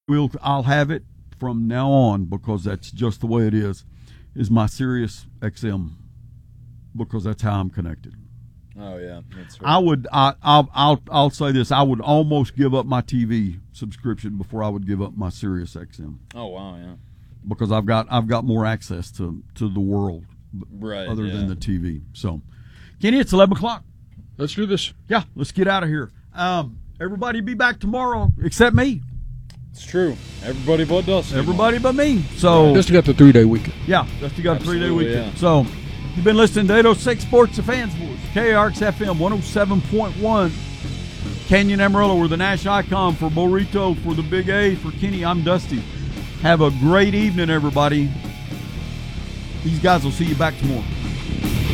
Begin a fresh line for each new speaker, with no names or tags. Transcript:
I'll have it from now on because that's just the way it is my Sirius XM, because that's how I'm connected.
Oh yeah, that's right.
I'll say this: I would almost give up my TV subscription before I would give up my Sirius XM.
Oh wow, yeah.
Because I've got more access to the world,
right?
Other than the TV. So, Kenny, it's 11:00.
Let's do this.
Yeah, let's get out of here. Everybody be back tomorrow except me.
It's true. Everybody but Dusty.
Everybody but me. So
Dusty got the 3-day weekend.
Yeah, Dusty got a 3-day weekend.
Yeah.
So you've been listening to 806 Sports, the Fans Voice, KARX FM 107.1. Canyon Amarillo, we're the national icon. For Burrito, for the Big A, for Kenny, I'm Dusty. Have a great evening, everybody. These guys will see you back tomorrow.